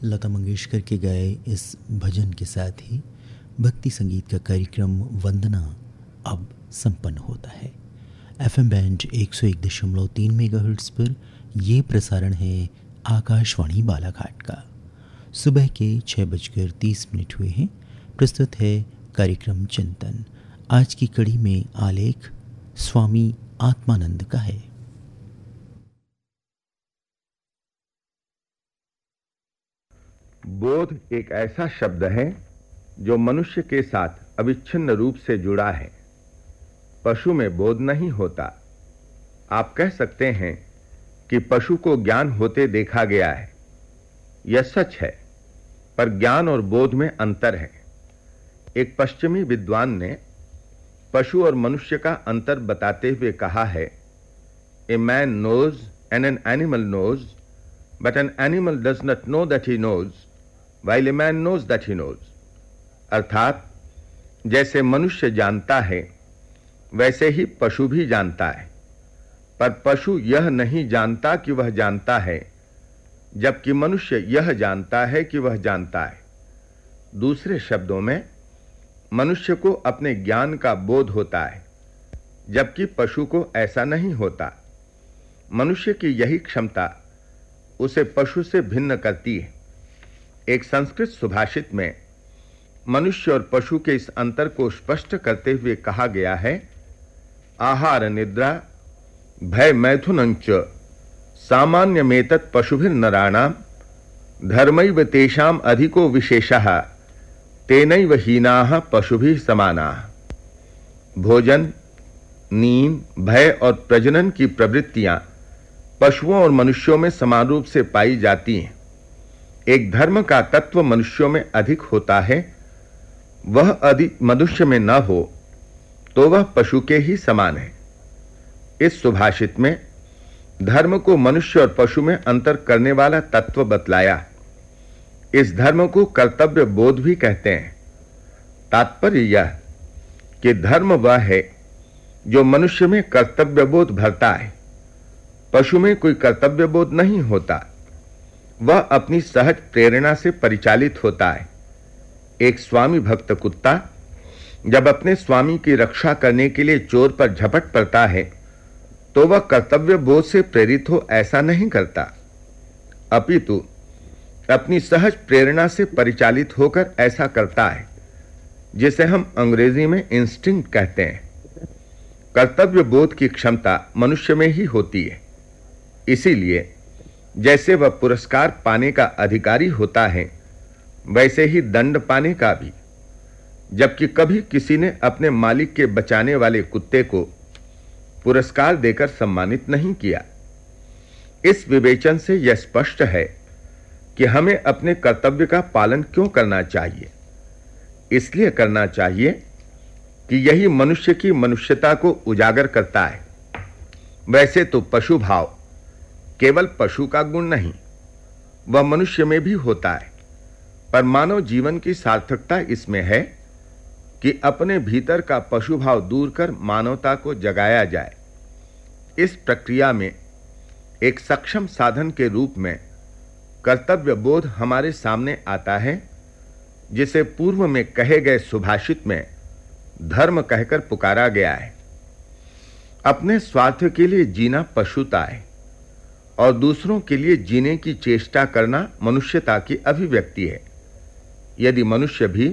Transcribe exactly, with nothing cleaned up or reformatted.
लता मंगेशकर के गाए इस भजन के साथ ही भक्ति संगीत का कार्यक्रम वंदना अब संपन्न होता है। एफएम बैंड एक सौ एक दशमलव तीन मेगाहर्ट्ज़ पर ये प्रसारण है आकाशवाणी बालाघाट का। सुबह के छः बजकर तीस मिनट हुए हैं। प्रस्तुत है कार्यक्रम चिंतन। आज की कड़ी में आलेख स्वामी आत्मानंद का है। बोध एक ऐसा शब्द है जो मनुष्य के साथ अविच्छिन्न रूप से जुड़ा है। पशु में बोध नहीं होता। आप कह सकते हैं कि पशु को ज्ञान होते देखा गया है। यह सच है, पर ज्ञान और बोध में अंतर है। एक पश्चिमी विद्वान ने पशु और मनुष्य का अंतर बताते हुए कहा है, a man knows and an animal knows, but an animal does not know that he knows, while a man knows that he knows. अर्थात जैसे मनुष्य जानता है वैसे ही पशु भी जानता है, पर पशु यह नहीं जानता कि वह जानता है, जबकि मनुष्य यह जानता है कि वह जानता है। दूसरे शब्दों में मनुष्य को अपने ज्ञान का बोध होता है, जबकि पशु को ऐसा नहीं होता। मनुष्य की यही क्षमता उसे पशु से भिन्न करती है। एक संस्कृत सुभाषित में मनुष्य और पशु के इस अंतर को स्पष्ट करते हुए कहा गया है, आहार निद्रा भय मैथुनंच सामान्यमेतत् पशुभिर्नराणाम धर्मैव तेषाम अधिको विशेषः तेनैव हीनाः पशुभिः समानाः। भोजन, नींद, भय और प्रजनन की प्रवृत्तियां पशुओं और मनुष्यों में समान रूप से पाई जाती हैं। एक धर्म का तत्व मनुष्यों में अधिक होता है, वह अधिक मनुष्य में न हो तो वह पशु के ही समान है। इस सुभाषित में धर्म को मनुष्य और पशु में अंतर करने वाला तत्व बतलाया। इस धर्म को कर्तव्य बोध भी कहते हैं। तात्पर्य यह कि धर्म वह है जो मनुष्य में कर्तव्य बोध भरता है। पशु में कोई कर्तव्य बोध नहीं होता, वह अपनी सहज प्रेरणा से परिचालित होता है। एक स्वामी भक्त कुत्ता जब अपने स्वामी की रक्षा करने के लिए चोर पर झपट पड़ता है तो वह कर्तव्य बोध से प्रेरित हो ऐसा नहीं करता, अपितु अपनी सहज प्रेरणा से परिचालित होकर ऐसा करता है, जिसे हम अंग्रेजी में इंस्टिंक्ट कहते हैं। कर्तव्य बोध की क्षमता मनुष्य में ही होती है। इसीलिए जैसे वह पुरस्कार पाने का अधिकारी होता है, वैसे ही दंड पाने का भी। जबकि कभी किसी ने अपने मालिक के बचाने वाले कुत्ते को पुरस्कार देकर सम्मानित नहीं किया। इस विवेचन से यह स्पष्ट है कि हमें अपने कर्तव्य का पालन क्यों करना चाहिए। इसलिए करना चाहिए कि यही मनुष्य की मनुष्यता को उजागर करता है। वैसे तो पशु भाव केवल पशु का गुण नहीं, वह मनुष्य में भी होता है, पर मानव जीवन की सार्थकता इसमें है कि अपने भीतर का पशु भाव दूर कर मानवता को जगाया जाए। इस प्रक्रिया में एक सक्षम साधन के रूप में कर्तव्य बोध हमारे सामने आता है, जिसे पूर्व में कहे गए सुभाषित में धर्म कहकर पुकारा गया है। अपने स्वार्थ के लिए जीना पशुता है और दूसरों के लिए जीने की चेष्टा करना मनुष्यता की अभिव्यक्ति है। यदि मनुष्य भी